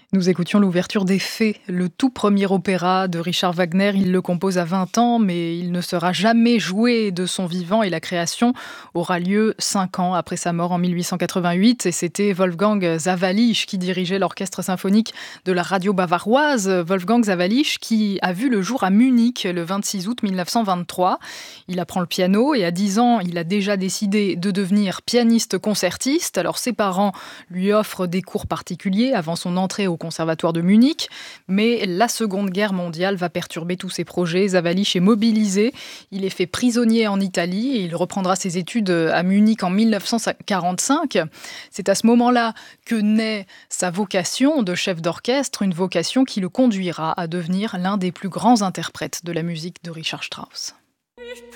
Nous écoutions l'ouverture des Fées, le tout premier opéra de Richard Wagner. Il le compose à 20 ans, mais il ne sera jamais joué de son vivant et la création aura lieu 5 ans après sa mort en 1888. Et c'était Wolfgang Sawallisch qui dirigeait l'orchestre symphonique de la radio bavaroise. Wolfgang Sawallisch qui a vu le jour à Munich le 26 août 1923. Il apprend le piano et à 10 ans, il a déjà décidé de devenir pianiste concertiste. Alors ses parents lui offrent des cours particuliers avant son entrée au conservatoire de Munich, mais la Seconde Guerre mondiale va perturber tous ses projets. Sawallisch est mobilisé, il est fait prisonnier en Italie et il reprendra ses études à Munich en 1945. C'est à ce moment-là que naît sa vocation de chef d'orchestre, une vocation qui le conduira à devenir l'un des plus grands interprètes de la musique de Richard Strauss.